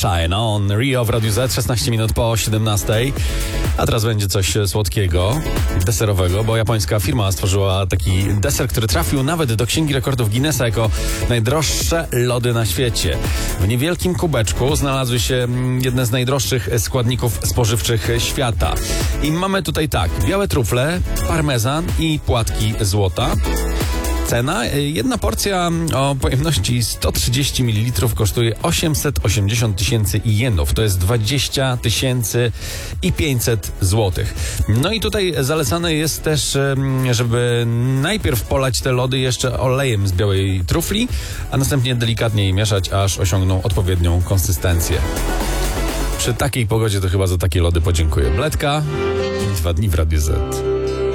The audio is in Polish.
Shine On Rio w Radiu Z, 16 minut po 17. A teraz będzie coś słodkiego, deserowego, bo japońska firma stworzyła taki deser, który trafił nawet do Księgi Rekordów Guinnessa jako najdroższe lody na świecie. W niewielkim kubeczku znalazły się jedne z najdroższych składników spożywczych świata. I mamy tutaj tak, białe trufle, parmezan i płatki złota. Cena? Jedna porcja o pojemności 130 ml kosztuje 880 tysięcy jenów. To jest 20 500 złotych. No i tutaj zalecane jest też, żeby najpierw polać te lody jeszcze olejem z białej trufli, a następnie delikatnie je mieszać, aż osiągną odpowiednią konsystencję. Przy takiej pogodzie to chyba za takie lody podziękuję. Bledka, 2 dni w Radiu Z.